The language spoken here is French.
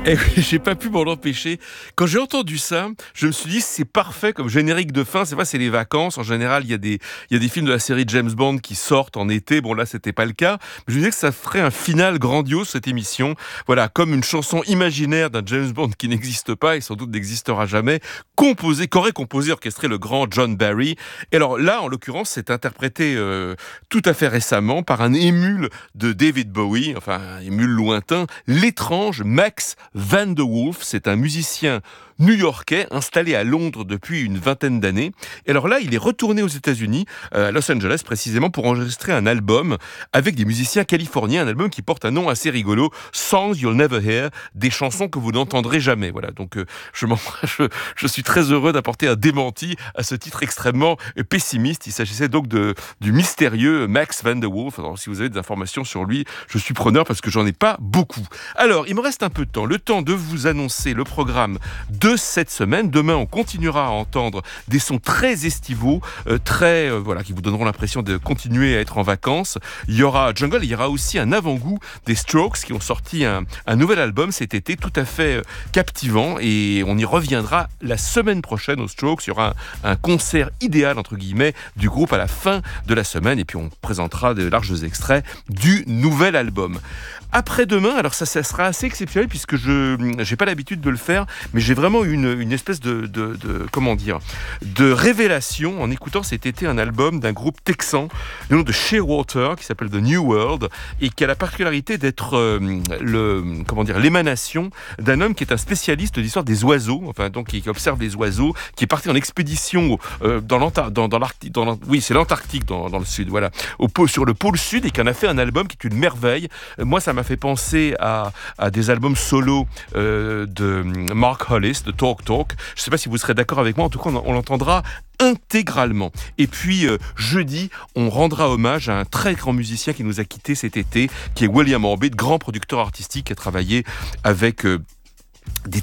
Et oui, j'ai pas pu m'en empêcher. Quand j'ai entendu ça, je me suis dit c'est parfait comme générique de fin. C'est pas, c'est les vacances. En général, il y a des films de la série James Bond qui sortent en été. Bon là, c'était pas le cas. Mais je me disais que ça ferait un final grandiose cette émission. Voilà, comme une chanson imaginaire d'un James Bond qui n'existe pas et sans doute n'existera jamais, qu'aurait composé, orchestré le grand John Barry. Et alors là, en l'occurrence, c'est interprété tout à fait récemment par un émule de David Bowie, enfin un émule lointain, l'étrange Max Van de Wolf. C'est un musicien new-yorkais installé à Londres depuis une vingtaine d'années. Et alors là, il est retourné aux États-Unis, à Los Angeles précisément, pour enregistrer un album avec des musiciens californiens, un album qui porte un nom assez rigolo, Songs You'll Never Hear, des chansons que vous n'entendrez jamais. Voilà, donc je suis très heureux d'apporter un démenti à ce titre extrêmement pessimiste. Il s'agissait donc du mystérieux Max Van de Wolf. Alors si vous avez des informations sur lui, je suis preneur parce que j'en ai pas beaucoup. Alors, il me reste un peu de temps, le temps de vous annoncer le programme de cette semaine. Demain, on continuera à entendre des sons très estivaux, qui vous donneront l'impression de continuer à être en vacances. Il y aura Jungle, il y aura aussi un avant-goût des Strokes qui ont sorti un nouvel album cet été, tout à fait captivant, et on y reviendra la semaine prochaine aux Strokes. Il y aura un concert idéal, entre guillemets, du groupe à la fin de la semaine, et puis on présentera de larges extraits du nouvel album. Après-demain, alors ça sera assez exceptionnel puisque je n'ai pas l'habitude de le faire, mais j'ai vraiment eu une espèce de révélation en écoutant cet été un album d'un groupe texan du nom de Shearwater qui s'appelle The New World et qui a la particularité d'être l'émanation d'un homme qui est un spécialiste de l'histoire des oiseaux, enfin donc qui observe les oiseaux, qui est parti en expédition dans l'Arctique, c'est l'Antarctique dans le sud, voilà, sur le pôle sud, et qui en a fait un album qui est une merveille. Moi, ça m'a fait penser à des albums solo de Mark Hollis, de Talk Talk. Je ne sais pas si vous serez d'accord avec moi, en tout cas on l'entendra intégralement. Et puis jeudi, on rendra hommage à un très grand musicien qui nous a quittés cet été, qui est William Orbit, grand producteur artistique qui a travaillé avec des